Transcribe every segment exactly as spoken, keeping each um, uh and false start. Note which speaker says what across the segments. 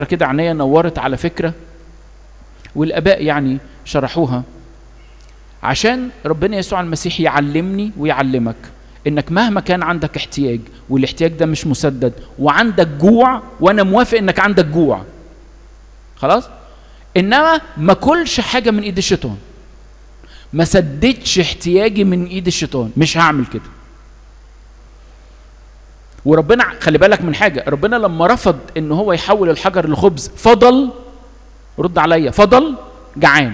Speaker 1: كده عينيا نورت على فكرة، والآباء يعني شرحوها، عشان ربنا يسوع المسيح يعلمني ويعلمك انك مهما كان عندك احتياج، والاحتياج ده مش مسدد، وعندك جوع، وانا موافق انك عندك جوع خلاص، انما ما كلش حاجة من ايد الشيطان، ما سددش احتياجي من ايد الشيطان، مش هعمل كده. وربنا خلي بالك من حاجة، ربنا لما رفض ان هو يحول الحجر لخبز فضل، رد عليا، فضل جعان،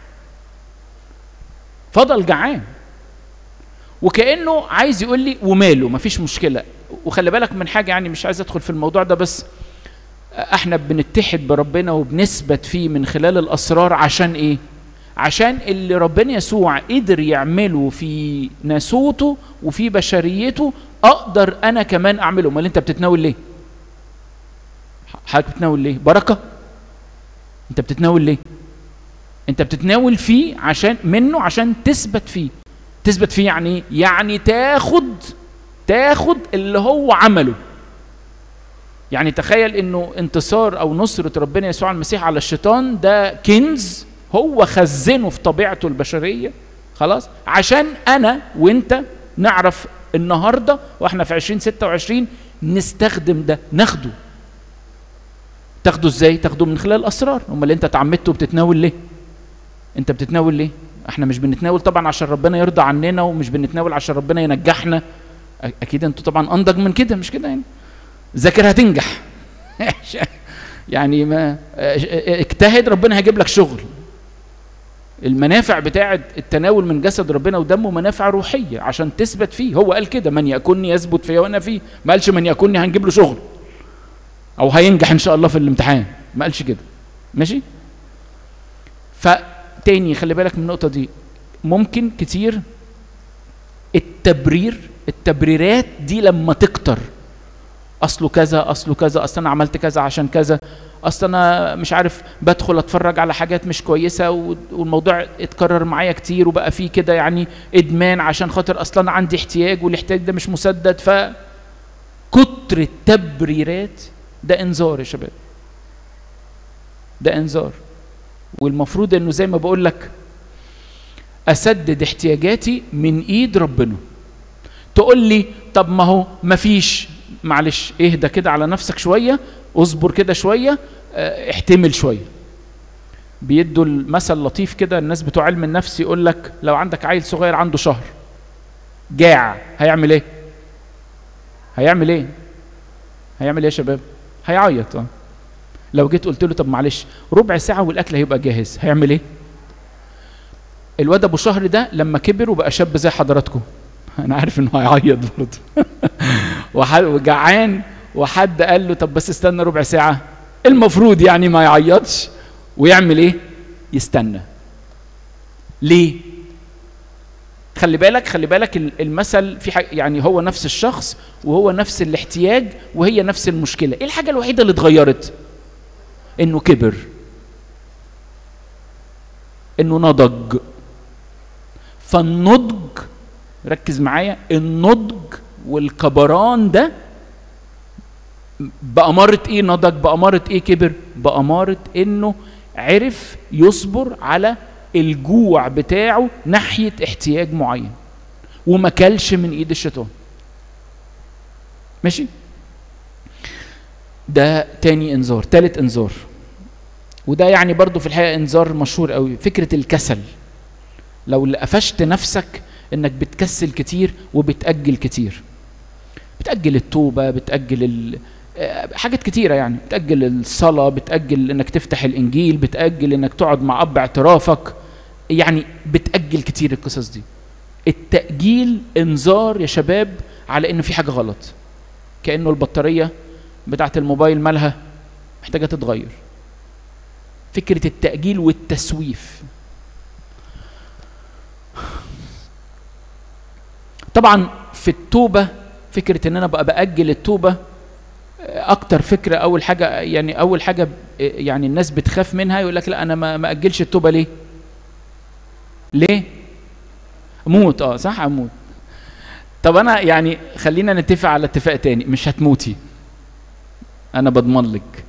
Speaker 1: فضل جعان، وكأنه عايز يقول لي وماله مفيش مشكلة. وخلي بالك من حاجة، يعني مش عايز ادخل في الموضوع ده، بس احنا بنتحد بربنا وبنثبت فيه من خلال الاسرار، عشان ايه؟ عشان اللي ربنا يسوع قدر يعمله في ناسوته وفي بشريته اقدر انا كمان اعمله. امال انت بتتناول ليه؟ حضرتك بتتناول ليه؟ بركة؟ انت بتتناول ليه؟ انت بتتناول فيه عشان منه، عشان تثبت فيه. تثبت فيه يعني ايه؟ يعني تاخد تاخد اللي هو عمله. يعني تخيل انه انتصار او نصرة ربنا يسوع المسيح على الشيطان ده كنز هو خزنه في طبيعته البشرية، خلاص، عشان انا وانت نعرف النهاردة واحنا في عشرين ستة وعشرين نستخدم ده، ناخده. تاخده ازاي؟ تاخده من خلال الاسرار. امال انت اتعمدت وبتتناول ليه؟ انت بتتناول ليه؟ احنا مش بنتناول طبعا عشان ربنا يرضى عننا، ومش بنتناول عشان ربنا ينجحنا، اكيد انتوا طبعا انضج من كده، مش كده يعني؟ ذاكر هتنجح يعني ما اجتهد ربنا هيجيب لك شغل. المنافع بتاعه التناول من جسد ربنا ودمه منافع روحيه عشان تثبت فيه. هو قال كده، من يكونني يثبت فيا وانا فيه، ما قالش من يكونني هنجيب له شغل او هينجح ان شاء الله في الامتحان، ما قالش كده، ماشي؟ فتاني خلي بالك من النقطه دي. ممكن كتير التبرير التبريرات دي لما تكتر، اصله كذا اصله كذا، اصل انا عملت كذا عشان كذا، اصل انا مش عارف بدخل اتفرج على حاجات مش كويسه والموضوع اتكرر معايا كتير وبقى فيه كده يعني ادمان، عشان خاطر اصلا انا عندي احتياج والاحتياج ده مش مسدد. فكتر التبريرات ده انذار يا شباب، ده انذار. والمفروض انه زي ما بقول لك اسدد احتياجاتي من ايد ربنا. تقول لي طب ما هو مفيش، معلش اهدى كده على نفسك شويه، اصبر كده شويه، اه احتمل شويه. بيدوا المثل لطيف كده الناس بتوع علم النفس، يقول لك لو عندك عيل صغير عنده شهر جاع هيعمل ايه؟ هيعمل ايه؟ هيعمل ايه يا شباب؟ هيعيط. اه لو جيت قلت له طب معلش ربع ساعه والاكل هيبقى جاهز، هيعمل ايه؟ الواد ابو شهر ده لما كبر وبقى شاب زي حضراتكم، انا عارف انه هيعيط برضه وجعان، وحد قال له طب بس استنى ربع ساعه، المفروض يعني ما يعيطش ويعمل ايه؟ يستنى. ليه؟ خلي بالك خلي بالك المثل في حاجة، يعني هو نفس الشخص وهو نفس الاحتياج وهي نفس المشكله. ايه الحاجه الوحيده اللي اتغيرت؟ انه كبر، انه نضج. فالنضج، ركز معايا، النضج والكبران ده بأمارة ايه نضج؟ بأمارة ايه كبر؟ بأمارة انه عرف يصبر على الجوع بتاعه ناحية احتياج معين وما كلش من ايد الشيطان. ماشي؟ ده تاني انذار. تالت انذار، وده يعني برضو في الحقيقة انذار مشهور قوي، فكرة الكسل. لو اللي قفشت نفسك انك بتكسل كتير وبتأجل كتير، بتأجل التوبة، بتأجل ال... حاجات كتيرة يعني، بتأجل الصلاة، بتأجل انك تفتح الانجيل، بتأجل انك تقعد مع اب اعترافك، يعني بتأجل كتير القصص دي. التأجيل انذار يا شباب على انه في حاجة غلط، كأنه البطارية بتاعت الموبايل مالها محتاجة تتغير. فكرة التأجيل والتسويف. طبعا في التوبة فكرة ان انا بقى بأجل التوبة اكتر فكرة. اول حاجة يعني اول حاجة يعني الناس بتخاف منها، يقول لك لا انا ما أجلش التوبة. ليه؟ ليه؟ اموت. اه صح، اموت. طب انا يعني خلينا نتفق على اتفاق تاني، مش هتموتي، انا بضمن لك.